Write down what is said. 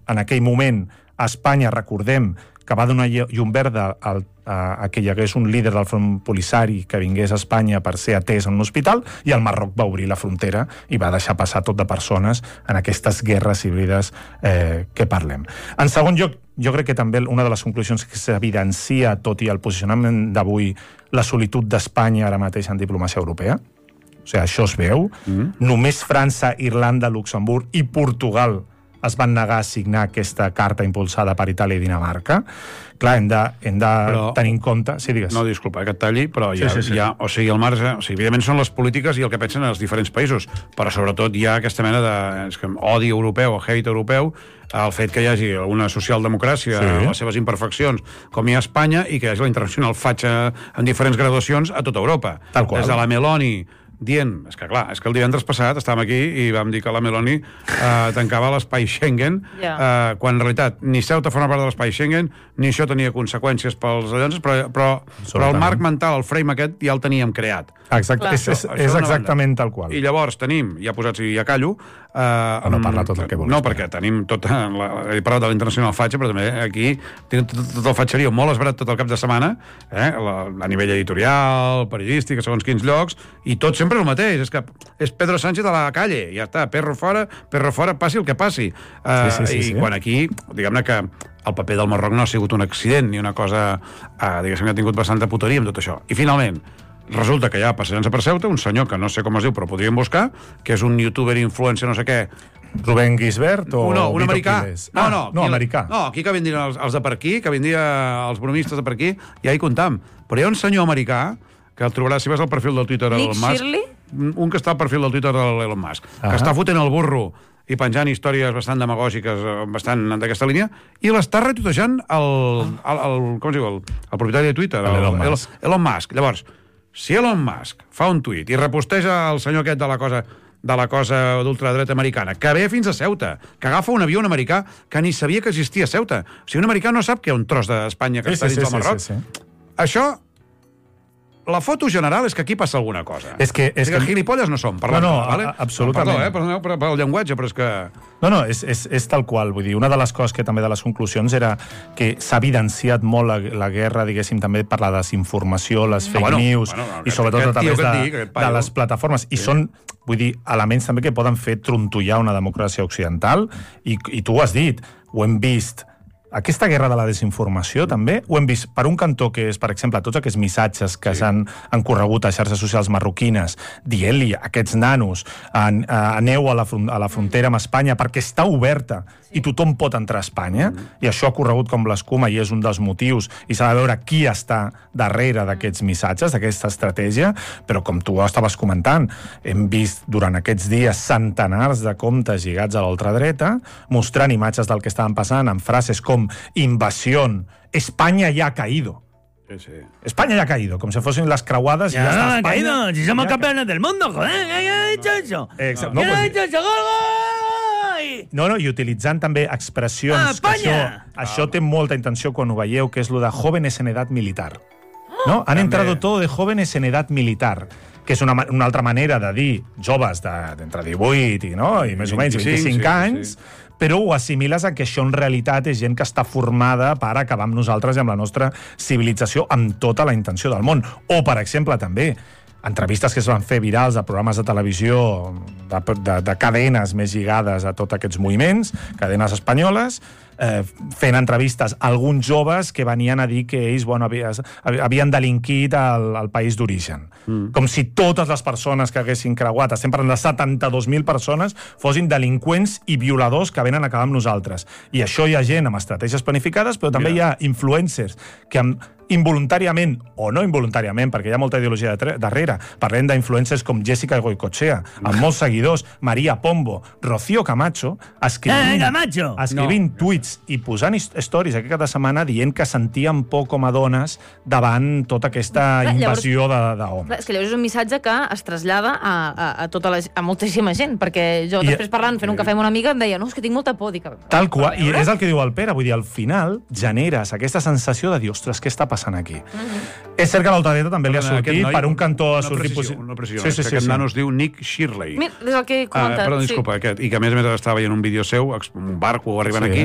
en aquell moment a Espanya, recordem, que va donar llum verda a que hi hagués un líder del Front Polisari que vingués a Espanya per ser atès en un hospital, i el Marroc va obrir la frontera i va deixar passar tot de persones en aquestes guerres híbrides que parlem. En segon lloc, jo crec que també una de les conclusions que s'evidencia, tot i el posicionament d'avui, la solitud d'Espanya ara mateix en diplomàcia europea. O sigui, això es veu. Només França, Irlanda, Luxemburg i Portugal es van negar a signar aquesta carta impulsada per Itàlia i Dinamarca. Clar, hem de tenir en compte... Sí, digues. No, disculpa, que et talli, però o sigui, el marge... O sigui, evidentment són les polítiques i el que pensen els diferents països, però sobretot hi ha aquesta mena d'odi europeu o hate europeu, el fet que hi hagi una socialdemocràcia, les seves imperfeccions, com hi ha a Espanya, i que hi hagi la internacional fatxa en diferents graduacions a tota Europa. Tal qual. Des de la Meloni dient, és que clar, és que el divendres passat estàvem aquí i vam dir que la Meloni tancava l'espai Schengen, quan en realitat ni Ceuta forma part de l'espai Schengen, ni això tenia conseqüències pels allons, però el marc mental, el frame aquest, ja el teníem creat. Exacte, és exactament tal qual. I llavors tenim, ja posats i ja callo... no parla tot el que vols. No, perquè tenim tot... He parlat de l'internacional fatxa, però també aquí tinc tot el fatxeria molt esbarat tot el cap de setmana, a nivell editorial, periodístic, a segons quins llocs, i tot sempre el mateix. És que és Pedro Sánchez a la calle, ja està, perro fora, passi el que passi. I quan aquí, diguem-ne que el paper del Marroc no ha sigut un accident ni una cosa, diguéssim, que ha tingut bastanta puteria amb tot això. I finalment, resulta que hi ha passejant-se per Ceuta un senyor que no sé com es diu, però podríem buscar, que és un youtuber, influencer, no sé què. Rubén Gisbert o un americà. No, americà. No, aquí que vindrien els de per aquí, que vindrien els bromistes de per aquí, ja hi comptam. Però hi ha un senyor americà, que el trobaràs si vas al perfil del Twitter de l'Elon Musk. Shirley? Un que està al perfil del Twitter de l'Elon Musk, que està fotent el burro i penjant històries bastant demagògiques, bastant d'aquesta línia, i l'està retuitejant com es diu? El propietari de Twitter, Elon Musk. Llavors, si Elon Musk fa un tuit i reposteja el senyor aquest de la cosa d'ultradreta americana, que ve fins a Ceuta, que agafa un avió americà que ni sabia que existia a Ceuta. O sigui, un americà no sap que hi ha un tros d'Espanya que està dins del Marroc. Això... La foto general és que aquí passa alguna cosa. És que gilipolles no som, parlant. Absolutament. Perdó, pel llenguatge, però és que... No, és tal qual. Vull dir, una de les coses que també de les conclusions era que s'ha evidenciat molt la guerra, diguéssim, també per la desinformació, les fake news, i sobretot a través de les plataformes. I són, vull dir, elements també que poden fer trontollar una democràcia occidental, i tu ho has dit, ho hem vist. Aquesta guerra de la desinformació, també, ho hem vist per un cantó, que és, per exemple, tots aquests missatges que s'han corregut a xarxes socials marroquines, dient-li a aquests nanos, aneu a la frontera amb Espanya perquè està oberta i tothom pot entrar a Espanya, i això ha corregut com l'escuma i és un dels motius, i s'ha de veure qui està darrere d'aquests missatges, d'aquesta estratègia, però com tu estaves comentant, hem vist durant aquests dies centenars de comptes lligats a l'ultradreta, mostrant imatges del que estaven passant amb frases com invasión, España ya ha caído. Sí. España ya ha caído, como si fuesen las creuades y ya está España. Caído, si somos campeones del mundo, joder, ¿quién ha dicho eso? ¿Quién ha dicho eso? No, i utilitzant també expressions que això té molta intenció quan ho veieu, que és lo de jóvenes en edat militar. No? Han entrado todo de jóvenes en edad militar, que és una altra manera de dir joves d'entre 18 i més o menys 25 anys, però ho assimiles a que això en realitat és gent que està formada per acabar amb nosaltres i amb la nostra civilització amb tota la intenció del món. O, per exemple, també, entrevistes que es van fer virals de programes de televisió, de cadenes més lligades a tots aquests moviments, cadenes espanyoles, fent entrevistes a alguns joves que venien a dir que ells havien delinquit al país d'origen. Com si totes les persones que haguessin creuat, estem parlant de 72.000 persones, fossin delinqüents i violadors que venen a acabar amb nosaltres. I això hi ha gent amb estratègies planificades, però també hi ha influencers que involuntàriament o no involuntàriament, perquè hi ha molta ideologia darrere. Parlem d'influencers com Jessica Goicoechea, amb molts seguidors, Maria Pombo, Rocío Camacho, escrivint tuits i posant stories aquest cada setmana dient que sentien por com a dones davant tota aquesta invasió d'homes. És que llavors és un missatge que es trasllada a moltíssima gent, perquè jo després parlant, fent un cafè amb una amiga, em deia, no, és que tinc molta por. Tal qual, i és el que diu el Pere, vull dir, al final generes aquesta sensació de dir, ostres, què està passant aquí? És cert que l'ultradreta també li ha sortit, per un cantó ha sortit... Una precisió, aquest nano es diu Nick Shirley. És el que he comentat. Perdó, disculpa, i que a més estava veient un vídeo seu, un barco arribant aquí,